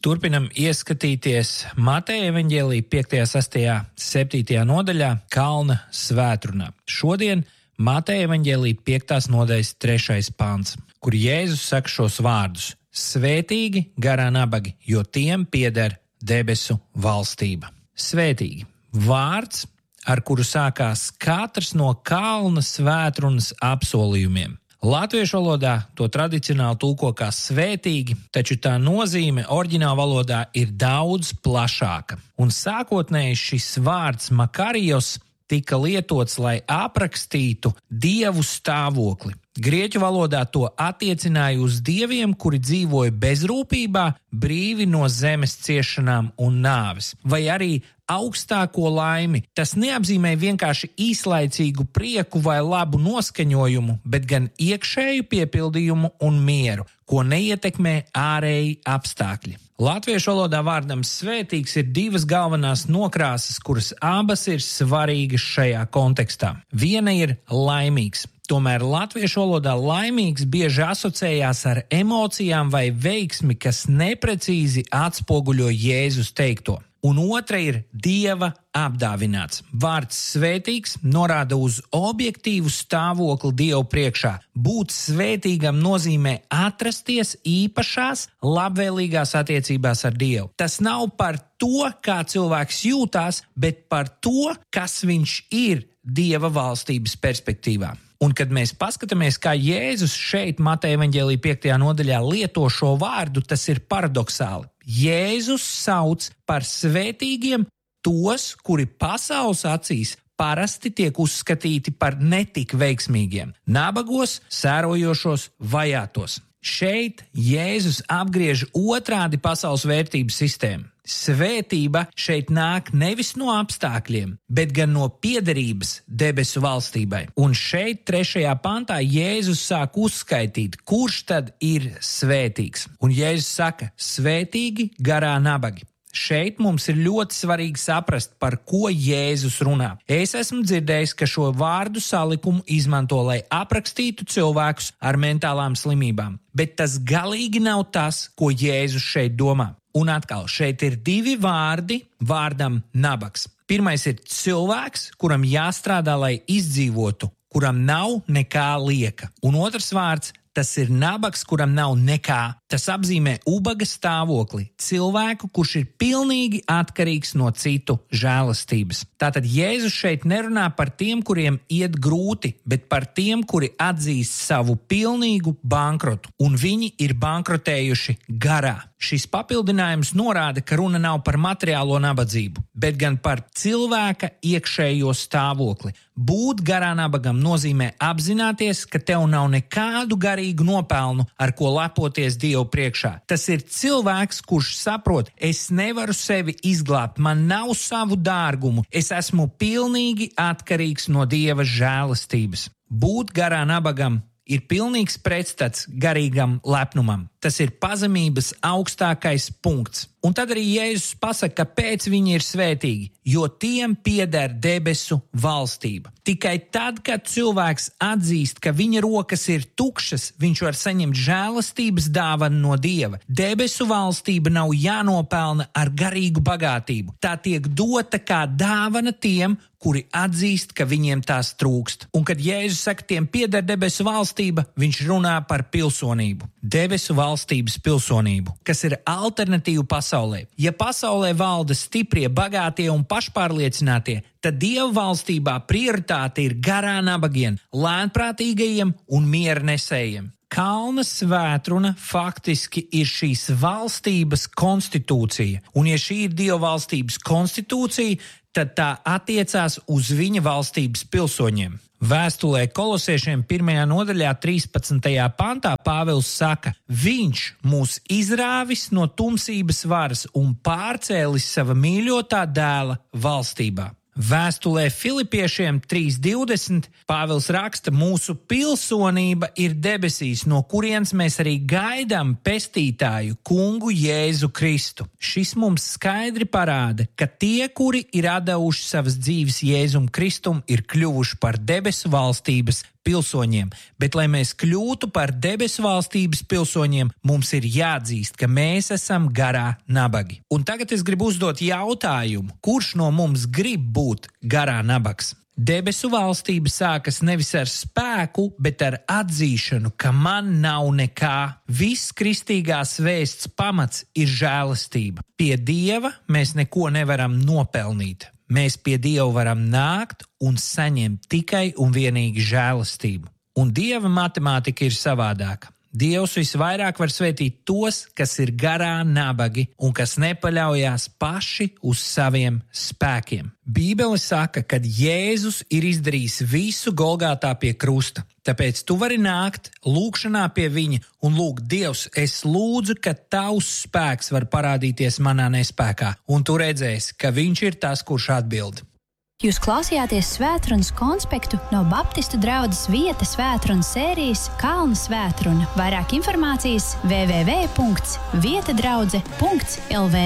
Turpinam ieskatīties Mateja evaņģēlija 5., 6., 7. nodaļā Kalna svētrunā. Šodien Mateja evaņģēlija 5. nodaļas 3. pants, kur Jēzus saka šos vārdus: Svētīgi garā nabagi, jo tiem pieder debesu valstība. Svētīgi. Vārds, ar kuru sākās katrs no Kalna svētrunas apsolījumiem. Latviešu valodā to tradicionāli tulko kā svētīgi, taču tā nozīme oriģināla valodā ir daudz plašāka. Un sākotnēji šis vārds makarijos tika lietots, lai aprakstītu dievu stāvokli. Grieķu valodā to attiecināja uz dieviem, kuri dzīvoja bezrūpībā, brīvi no zemes ciešanām un nāves, vai arī augstāko laimi. Tas neapzīmē vienkārši īslaicīgu prieku vai labu noskaņojumu, bet gan iekšēju piepildījumu un mieru, ko neietekmē ārēji apstākļi. Latviešu valodā vārdam svētīgs ir divas galvenās nokrāsas, kuras abas ir svarīgas šajā kontekstā. Viena ir laimīgs. Tomēr latviešu valodā laimīgs bieži asociējās ar emocijām vai veiksmi, kas neprecīzi atspoguļo Jēzus teikto. Un otra ir dieva apdāvināts. Vārds svētīgs norāda uz objektīvu stāvokli Dievu priekšā. Būt svētīgam nozīmē atrasties īpašās, labvēlīgās attiecībās ar Dievu. Tas nav par to, kā cilvēks jūtās, bet par to, kas viņš ir Dieva valstības perspektīvā. Un kad mēs paskatāmies, kā Jēzus šeit Mateja evaņģēlija 5. nodaļā lieto šo vārdu, tas ir paradoxāli. Jēzus sauc par svētīgiem tos, kuri pasaules acīs parasti tiek uzskatīti par netik veiksmīgiem – nabagos, sērojošos, vajātos. Šeit Jēzus apgriež otrādi pasaules vērtību sistēmu. Svētība šeit nāk nevis no apstākļiem, bet gan no piederības debesu valstībai. Un šeit 3. pantā Jēzus sāk uzskaitīt, kurš tad ir svētīgs. Un Jēzus saka: svētīgi garā nabagi. Šeit mums ir ļoti svarīgi saprast, par ko Jēzus runā. Es esmu dzirdējis, ka šo vārdu salikumu izmanto, lai aprakstītu cilvēkus ar mentālām slimībām. Bet tas galīgi nav tas, ko Jēzus šeit domā. Un atkal, šeit ir divi vārdi vārdam nabags. Pirmais ir cilvēks, kuram jāstrādā, lai izdzīvotu, kuram nav nekā lieka. Un otrs vārds, tas ir nabags, kuram nav nekā. Tas apzīmē ubaga stāvokli, cilvēku, kurš ir pilnīgi atkarīgs no citu žēlastības. Tātad Jēzus šeit nerunā par tiem, kuriem iet grūti, bet par tiem, kuri atzīst savu pilnīgu bankrotu, un viņi ir bankrotējuši garā. Šis papildinājums norāda, ka runa nav par materiālo nabadzību, bet gan par cilvēka iekšējo stāvokli. Būt garā nabagam nozīmē apzināties, ka tev nav nekādu garīgu nopelnu, ar ko lepoties Dievu priekšā. Tas ir cilvēks, kurš saprot, es nevaru sevi izglābt, man nav savu dārgumu, es esmu pilnīgi atkarīgs no Dieva žēlastības. Būt garā nabagam ir pilnīgs pretstats garīgam lepnumam. Tas ir pazemības augstākais punkts. Un tad arī Jēzus pasaka, kāpēc viņi ir svētīgi, jo tiem pieder debesu valstība. Tikai tad, kad cilvēks atzīst, ka viņa rokas ir tukšas, viņš var saņemt žēlastības dāvanu no Dieva. Debesu valstība nav jānopelna ar garīgu bagātību. Tā tiek dota kā dāvana tiem, kuri atzīst, ka viņiem tās trūkst. Un kad Jēzus saka, tiem pieder debesu valstība, viņš runā par pilsonību. Debesu valstības pilsonību, kas ir alternatīva pasaulē. Ja pasaulē valda stiprie, bagātie un pašpārliecinātie, tad Dieva valstībā prioritāte ir garā nabagiem, lēnprātīgajiem un miernesējiem. Kalna svētruna faktiski ir šīs valstības konstitūcija, un ja šī ir Dieva valstības konstitūcija, tad tā attiecās uz viņa valstības pilsoņiem. Vēstulē Kolosiešiem 1. nodaļā 13. pantā Pāvils saka: Viņš mūs izrāvis no tumsības varas un pārcēlis sava mīļotā dēla valstībā. Vēstulē Filipiešiem 3.20 Pāvils raksta: mūsu pilsonība ir debesīs, no kurienes mēs arī gaidām pestītāju kungu Jēzu Kristu. Šis mums skaidri parāda, ka tie, kuri ir atdevuši savas dzīves Jēzum Kristum, ir kļuvuši par debesu valstības pilsoņiem, bet, lai mēs kļūtu par debesu valstības pilsoņiem, mums ir jāatzīst, ka mēs esam garā nabagi. Un tagad es gribu uzdot jautājumu, kurš no mums grib būt garā nabags? Debesu valstība sākas nevis ar spēku, bet ar atzīšanu, ka man nav nekā. Viss kristīgās vēsts pamats ir žēlastība. Pie Dieva mēs neko nevaram nopelnīt. Mēs pie Dieva varam nākt un saņemt tikai un vienīgi žēlastību. Un Dieva matemātika ir savādāka. Dievs visvairāk var svētīt tos, kas ir garā nabagi un kas nepaļaujās paši uz saviem spēkiem. Bībele saka, ka Jēzus ir izdarījis visu Golgātā pie krusta. Tāpēc tu vari nākt lūgšanā pie viņa un lūgt: Dievs, es lūdzu, ka tavs spēks var parādīties manā nespēkā, un tu redzēsi, ka viņš ir tas, kurš atbild. Jūs klausījāties Svētrunas konspektu no Baptistu draudzes Vieta svētrunas sērijas Kalna svētruna. Vairāk informācijas www.vietadraudze.lv